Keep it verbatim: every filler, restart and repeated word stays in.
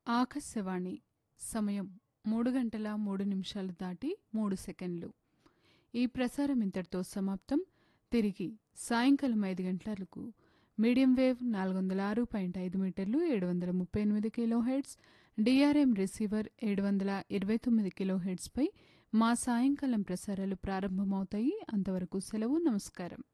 ఆకాశవాణి సమయం మూడు గంటల మూడు నిమిషాలు దాటి మూడు సెకండ్లు. ఈ ప్రసారం ఇంతటితో సమాప్తం. తిరిగి సాయంకాలం ఐదు గంటలకు మీడియం వేవ్ నాలుగు వందల ఆరు పాయింట్ ఐదు మీటర్లు ఏడు వందల ముప్పై ఎనిమిది కిలో హెడ్స్, డిఆర్ఎం రిసీవర్ ఏడు వందల ఇరవై తొమ్మిది కిలో హెడ్స్పై మా సాయంకాలం ప్రసారాలు ప్రారంభమవుతాయి. అంతవరకు సెలవు. నమస్కారం.